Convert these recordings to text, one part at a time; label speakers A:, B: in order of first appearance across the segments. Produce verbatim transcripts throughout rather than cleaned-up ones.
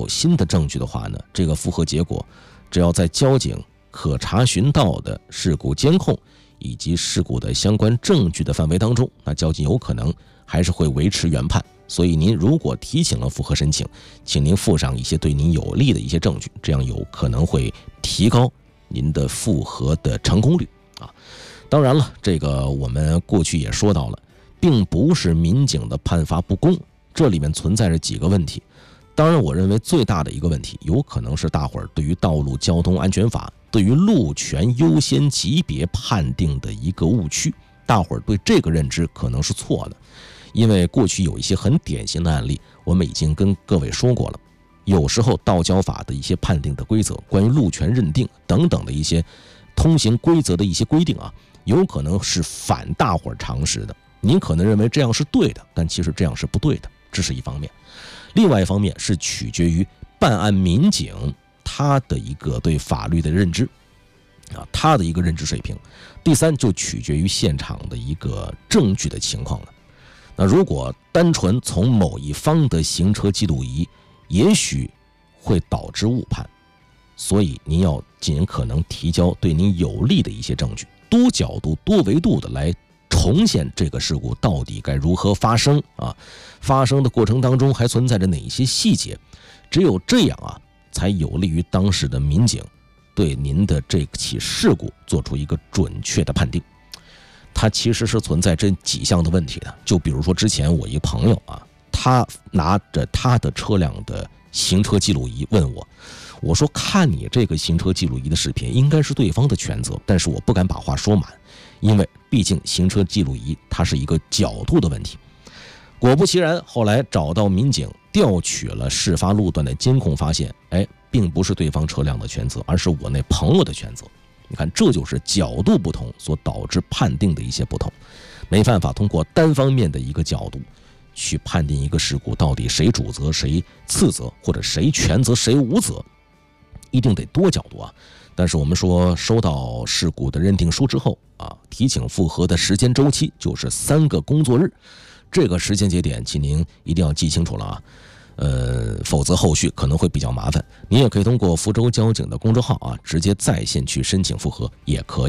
A: 有新的证据的话呢，这个复核结果只要在交警可查询到的事故监控以及事故的相关证据的范围当中，那交警有可能还是会维持原判。所以您如果提起了复核申请，请您附上一些对您有利的一些证据，这样有可能会提高您的复核的成功率啊。当然了，这个我们过去也说到了，并不是民警的判罚不公，这里面存在着几个问题。当然我认为最大的一个问题，有可能是大伙儿对于道路交通安全法对于路权优先级别判定的一个误区，大伙儿对这个认知可能是错的。因为过去有一些很典型的案例，我们已经跟各位说过了，有时候道交法的一些判定的规则，关于路权认定等等的一些通行规则的一些规定啊，有可能是反大伙儿常识的。您可能认为这样是对的，但其实这样是不对的，这是一方面。另外一方面是取决于办案民警他的一个对法律的认知啊，他的一个认知水平。第三，就取决于现场的一个证据的情况了。那如果单纯从某一方的行车记录仪，也许会导致误判，所以您要尽可能提交对您有利的一些证据，多角度多维度的来重现这个事故到底该如何发生啊，发生的过程当中还存在着哪些细节，只有这样啊，才有利于当时的民警对您的这起事故做出一个准确的判定。它其实是存在这几项的问题的。就比如说之前我一朋友啊，他拿着他的车辆的行车记录仪问我，我说看你这个行车记录仪的视频应该是对方的全责，但是我不敢把话说满，因为毕竟行车记录仪它是一个角度的问题。果不其然，后来找到民警调取了事发路段的监控，发现哎，并不是对方车辆的全责，而是我那朋友的全责。你看，这就是角度不同所导致判定的一些不同，没办法通过单方面的一个角度去判定一个事故到底谁主责谁次责，或者谁全责谁无责，一定得多角度啊。但是我们说收到事故的认定书之后啊，提请复核的时间周期就是三个工作日，这个时间节点请您一定要记清楚了啊。呃，否则后续可能会比较麻烦。您也可以通过福州交警的公众号啊，直接在线去申请复核也可以。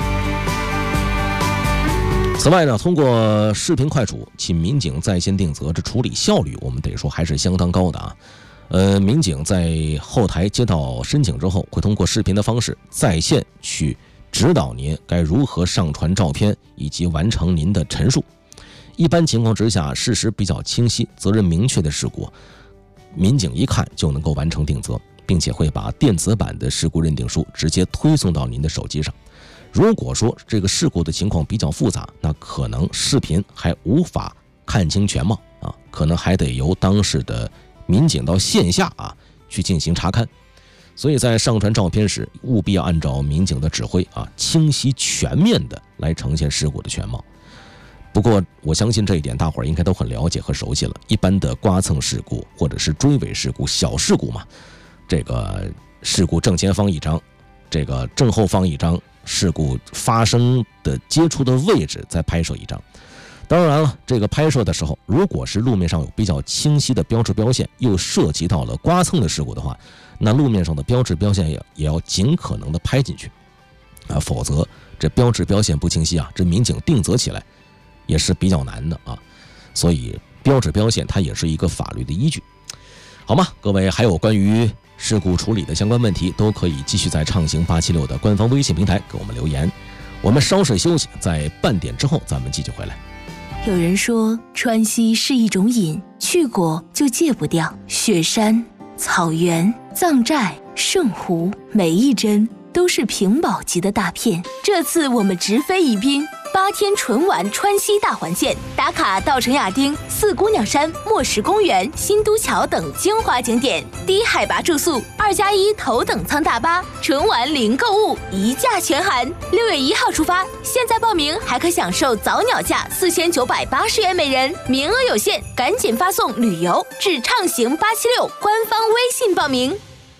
A: 此外呢，通过视频快处请民警在线定责，这处理效率我们得说还是相当高的啊。呃，民警在后台接到申请之后，会通过视频的方式在线去指导您该如何上传照片以及完成您的陈述。一般情况之下，事实比较清晰、责任明确的事故，民警一看就能够完成定责，并且会把电子版的事故认定书直接推送到您的手机上。如果说这个事故的情况比较复杂，那可能视频还无法看清全貌啊，可能还得由当事的民警到线下啊去进行查看。所以在上传照片时，务必要按照民警的指挥啊，清晰全面的来呈现事故的全貌。不过我相信这一点大伙儿应该都很了解和熟悉了。一般的刮蹭事故或者是追尾事故，小事故嘛，这个事故正前方一张，这个正后方一张，事故发生的接触的位置再拍摄一张。当然了，这个拍摄的时候，如果是路面上有比较清晰的标志标线，又涉及到了刮蹭的事故的话，那路面上的标志标线也也要尽可能的拍进去啊，否则这标志标线不清晰啊，这民警定责起来也是比较难的啊。所以标志标线它也是一个法律的依据，好吗？各位还有关于事故处理的相关问题，都可以继续在畅行八七六的官方微信平台给我们留言。我们稍事休息，在半点之后咱们继续回来。
B: 有人说川西是一种瘾，去过就戒不掉。雪山、草原、藏寨、圣湖，每一帧都是屏保级的大片。这次我们直飞宜宾，八天纯玩川西大环线，打卡稻城亚丁、四姑娘山、墨石公园、新都桥等精华景点，低海拔住宿，二加一头等舱大巴，纯玩零购物，一价全含。六月一号出发，现在报名还可享受早鸟价四千九百八十元每人，名额有限，赶紧发送旅游至畅行八七六官方微信报名。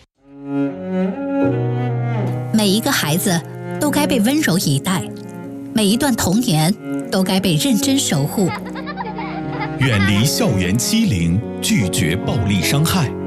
C: 每一个孩子都该被温柔以待，每一段童年都该被认真守护。
D: 远离校园欺凌，拒绝暴力伤害，